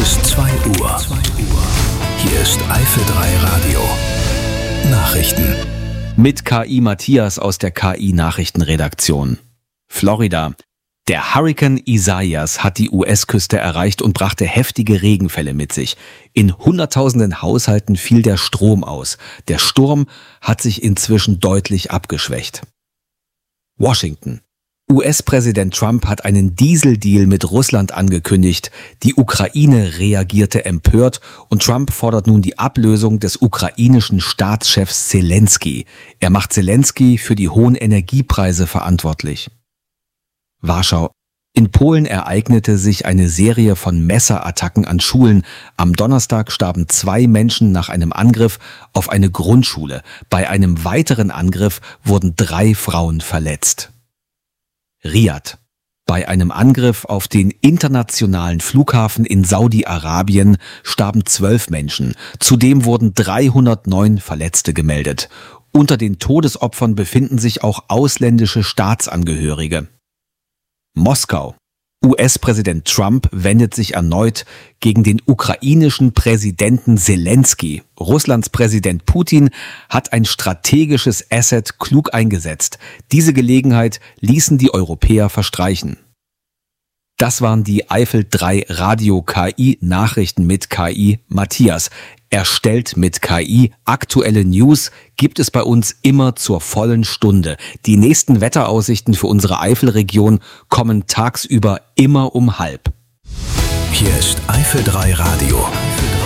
ist 2 Uhr. Hier ist Eifel 3 Radio. Nachrichten. Mit KI Matthias aus der KI-Nachrichtenredaktion. Florida. Der Hurrikan Isaias hat die US-Küste erreicht und brachte heftige Regenfälle mit sich. In Hunderttausenden Haushalten fiel der Strom aus. Der Sturm hat sich inzwischen deutlich abgeschwächt. Washington. US-Präsident Trump hat einen Dieseldeal mit Russland angekündigt. Die Ukraine reagierte empört und Trump fordert nun die Ablösung des ukrainischen Staatschefs Zelensky. Er macht Zelensky für die hohen Energiepreise verantwortlich. Warschau. In Polen ereignete sich eine Serie von Messerattacken an Schulen. Am Donnerstag starben 2 Menschen nach einem Angriff auf eine Grundschule. Bei einem weiteren Angriff wurden 3 Frauen verletzt. Riad. Bei einem Angriff auf den internationalen Flughafen in Saudi-Arabien starben 12 Menschen. Zudem wurden 309 Verletzte gemeldet. Unter den Todesopfern befinden sich auch ausländische Staatsangehörige. Moskau. US-Präsident Trump wendet sich erneut gegen den ukrainischen Präsidenten Zelensky. Russlands Präsident Putin hat ein strategisches Asset klug eingesetzt. Diese Gelegenheit ließen die Europäer verstreichen. Das waren die Eifel 3 Radio KI Nachrichten mit KI Matthias. Erstellt mit KI. Aktuelle News gibt es bei uns immer zur vollen Stunde. Die nächsten Wetteraussichten für unsere Eifelregion kommen tagsüber immer um 12:30. Hier ist Eifel 3 Radio.